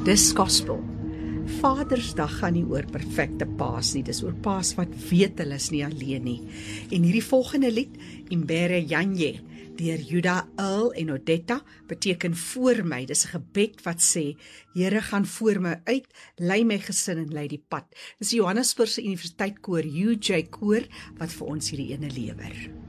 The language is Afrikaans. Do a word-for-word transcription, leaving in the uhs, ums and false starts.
Dis gospel. Vadersdag gaan nie oor perfekte paas nie, dis oor paas wat weet hulle is nie alleen nie. En hierdie volgende lied, Imbere Janje, deur Judah Earl en Odetta, beteken voor my. Dis 'n gebed wat sê, Here gaan voor my uit, lei my gesin en lei die pad. Dis die Johannesburgse Universiteit Koor, U J Koor, wat vir ons hierdie ene lewer.